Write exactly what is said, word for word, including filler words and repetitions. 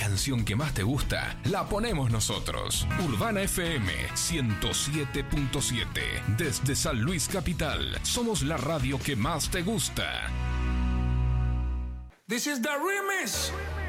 canción que más te gusta, la ponemos nosotros. Urbana F M ciento siete punto siete. Desde San Luis Capital. Somos la radio que más te gusta. This is the remix.